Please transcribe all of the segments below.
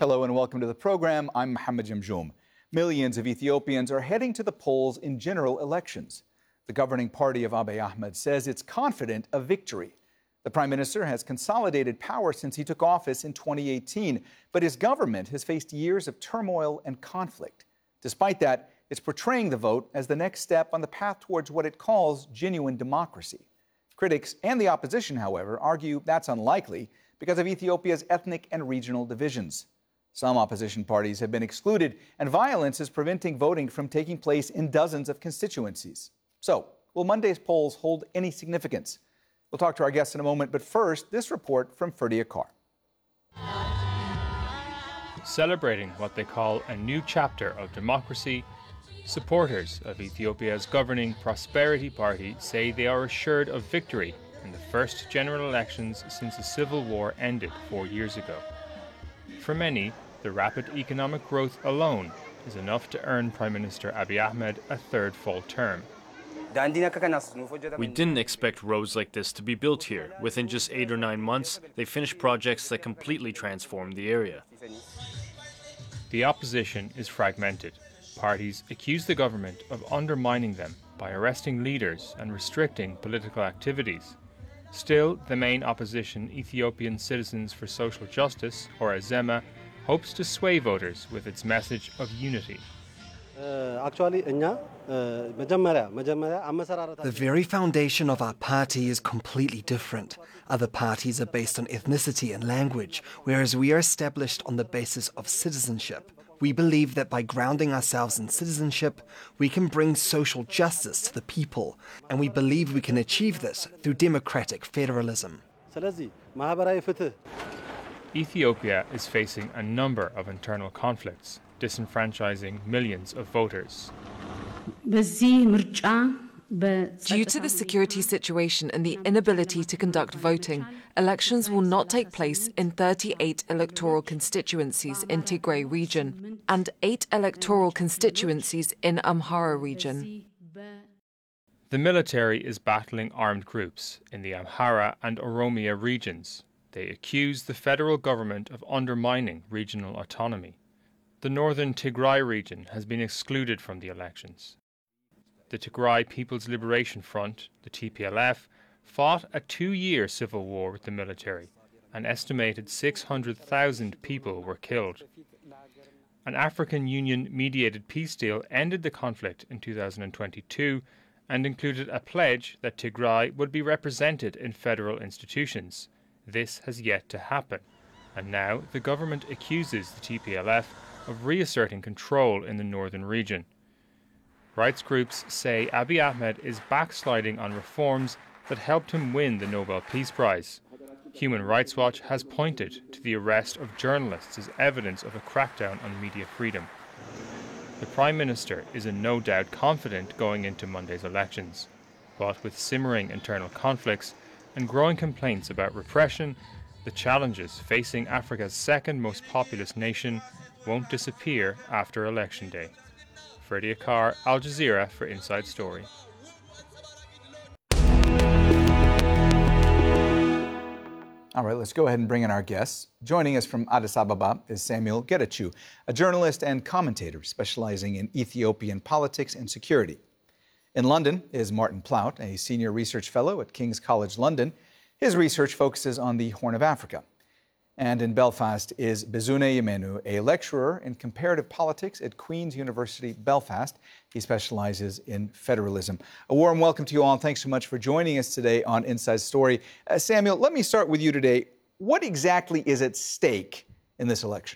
Hello and welcome to the program. I'm Mohammed Jamjoom. Millions of Ethiopians are heading to the polls in general elections. The governing party of Abiy Ahmed says it's confident of victory. The Prime Minister has consolidated power since he took office in 2018, but his government has faced years of turmoil and conflict. Despite that, it's portraying the vote as the next step on the path towards what it calls genuine democracy. Critics and the opposition, however, argue that's unlikely because of Ethiopia's ethnic and regional divisions. Some opposition parties have been excluded, and violence is preventing voting from taking place in dozens of constituencies. So, will Monday's polls hold any significance? We'll talk to our guests in a moment, but first, this report from Ferdy Akar. Celebrating what they call a new chapter of democracy, supporters of Ethiopia's governing Prosperity Party say they are assured of victory in the first general elections since the civil war ended 4 years ago. For many, the rapid economic growth alone is enough to earn Prime Minister Abiy Ahmed a third full term. We didn't expect roads like this to be built here. Within just 8 or 9 months, they finished projects that completely transformed the area. The opposition is fragmented. Parties accuse the government of undermining them by arresting leaders and restricting political activities. Still, the main opposition, Ethiopian Citizens for Social Justice, or AZEMA, hopes to sway voters with its message of unity. The very foundation of our party is completely different. Other parties are based on ethnicity and language, whereas we are established on the basis of citizenship. We believe that by grounding ourselves in citizenship, we can bring social justice to the people, and we believe we can achieve this through democratic federalism. Ethiopia is facing a number of internal conflicts, disenfranchising millions of voters. Due to the security situation and the inability to conduct voting, elections will not take place in 38 electoral constituencies in Tigray region and 8 electoral constituencies in Amhara region. The military is battling armed groups in the Amhara and Oromia regions. They accuse the federal government of undermining regional autonomy. The northern Tigray region has been excluded from the elections. The Tigray People's Liberation Front, the TPLF, fought a 2-year civil war with the military. An estimated 600,000 people were killed. An African Union-mediated peace deal ended the conflict in 2022 and included a pledge that Tigray would be represented in federal institutions. This has yet to happen, and now the government accuses the TPLF of reasserting control in the northern region. Rights groups say Abiy Ahmed is backsliding on reforms that helped him win the Nobel Peace Prize. Human Rights Watch has pointed to the arrest of journalists as evidence of a crackdown on media freedom. The Prime Minister is in no doubt confident going into Monday's elections, but with simmering internal conflicts and growing complaints about repression, the challenges facing Africa's second most populous nation won't disappear after Election Day. Ferdy Akar, Al Jazeera for Inside Story. All right, let's go ahead and bring in our guests. Joining us from Addis Ababa is Samuel Getachew, a journalist and commentator specializing in Ethiopian politics and security. In London is Martin Plaut, a senior research fellow at King's College London. His research focuses on the Horn of Africa. And in Belfast is Bizune Yemenu, a lecturer in comparative politics at Queen's University, Belfast. He specializes in federalism. A warm welcome to you all, and thanks so much for joining us today on Inside Story. Samuel, let me start with you today. What exactly is at stake in this election?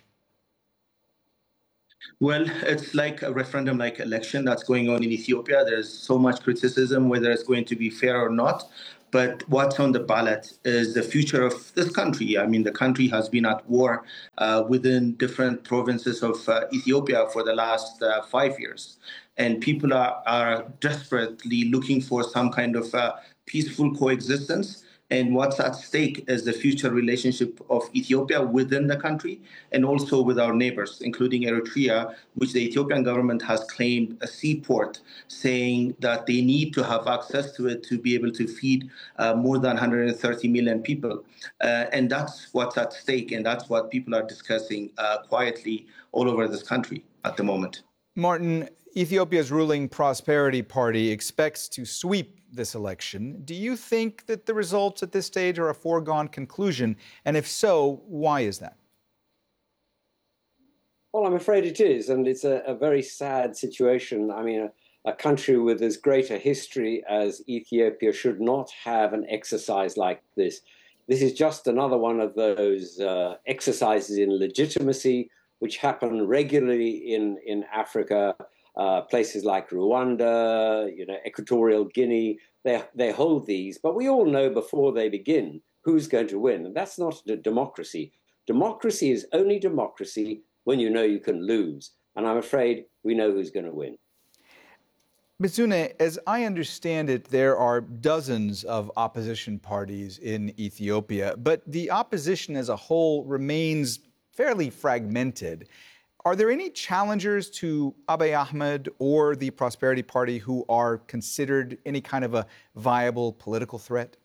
Well, it's like a referendum-like election that's going on in Ethiopia. There's so much criticism whether it's going to be fair or not. But what's on the ballot is the future of this country. I mean, the country has been at war within different provinces of Ethiopia for the last 5 years. And people are desperately looking for some kind of peaceful coexistence And what's at stake is the future relationship of Ethiopia within the country and also with our neighbors, including Eritrea, which the Ethiopian government has claimed a seaport, saying that they need to have access to it to be able to feed more than 130 million people. And that's what's at stake, and that's what people are discussing quietly all over this country at the moment. Martin, Ethiopia's ruling Prosperity Party expects to sweep this election. Do you think that the results at this stage are a foregone conclusion? And if so, why is that? Well, I'm afraid it is. And it's a very sad situation. I mean, a country with as great a history as Ethiopia should not have an exercise like this. This is just another one of those exercises in legitimacy which happen regularly in Africa. Places like Rwanda, Equatorial Guinea, they hold these. But we all know before they begin who's going to win. And that's not a democracy. Democracy is only democracy when you know you can lose. And I'm afraid we know who's going to win. Bizune, as I understand it, there are dozens of opposition parties in Ethiopia, but the opposition as a whole remains fairly fragmented. Are there any challengers to Abiy Ahmed or the Prosperity Party who are considered any kind of a viable political threat?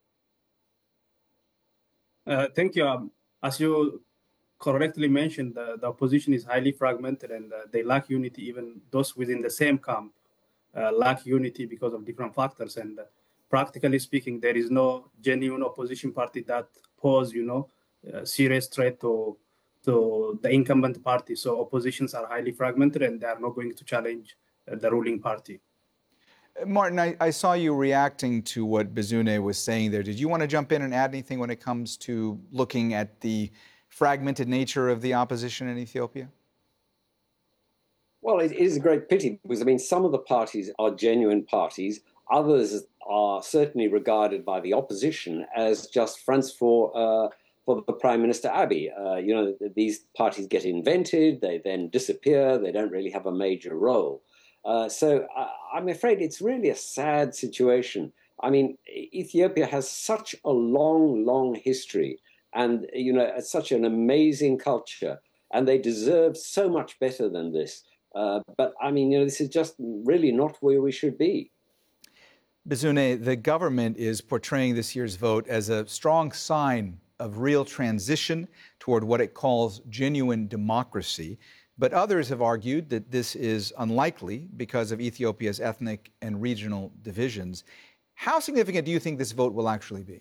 Thank you. As you correctly mentioned, the opposition is highly fragmented and they lack unity. Even those within the same camp lack unity because of different factors. And practically speaking, there is no genuine opposition party that pose, serious threat to the incumbent party. So oppositions are highly fragmented and they are not going to challenge the ruling party. Martin, I saw you reacting to what Bizune was saying there. Did you want to jump in and add anything when it comes to looking at the fragmented nature of the opposition in Ethiopia? Well, it is a great pity because, some of the parties are genuine parties. Others are certainly regarded by the opposition as just fronts for the Prime Minister Abiy. These parties get invented, they then disappear, they don't really have a major role. So I'm afraid it's really a sad situation. I mean, Ethiopia has such a long, long history and, such an amazing culture, and they deserve so much better than this. But this is just really not where we should be. Bizune, the government is portraying this year's vote as a strong sign of real transition toward what it calls genuine democracy. But others have argued that this is unlikely because of Ethiopia's ethnic and regional divisions. How significant do you think this vote will actually be?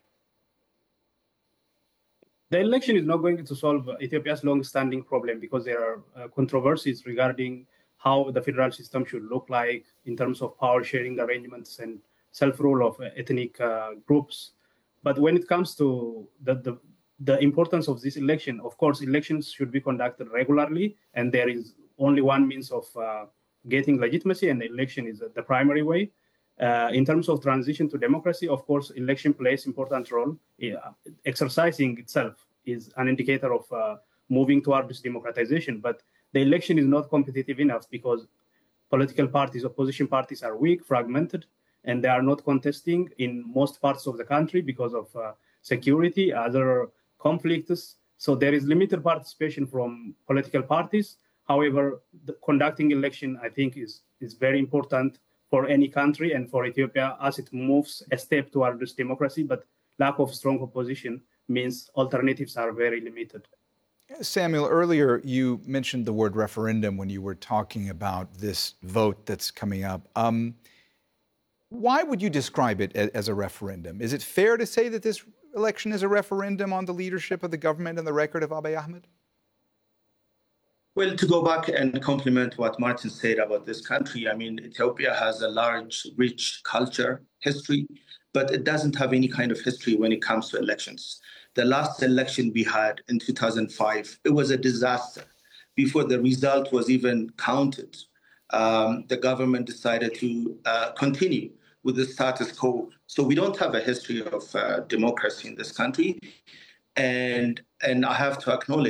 The election is not going to solve Ethiopia's long-standing problem because there are controversies regarding how the federal system should look like in terms of power sharing arrangements and self-rule of ethnic groups. But when it comes to the importance of this election, of course, elections should be conducted regularly, and there is only one means of getting legitimacy, and the election is the primary way. In terms of transition to democracy, of course, election plays an important role. Exercising itself is an indicator of moving towards democratization, but the election is not competitive enough because political parties, opposition parties are weak, fragmented, and they are not contesting in most parts of the country because of security, other conflicts. So there is limited participation from political parties. However, conducting election, I think, is very important for any country and for Ethiopia as it moves a step towards democracy. But lack of strong opposition means alternatives are very limited. Samuel, earlier you mentioned the word referendum when you were talking about this vote that's coming up. Why would you describe it as a referendum? Is it fair to say that this election is a referendum on the leadership of the government and the record of Abiy Ahmed? Well, to go back and compliment what Martin said about this country, Ethiopia has a large, rich culture, history, but it doesn't have any kind of history when it comes to elections. The last election we had in 2005, it was a disaster. Before the result was even counted, the government decided to continue with the status quo. So we don't have a history of democracy in this country. And I have to acknowledge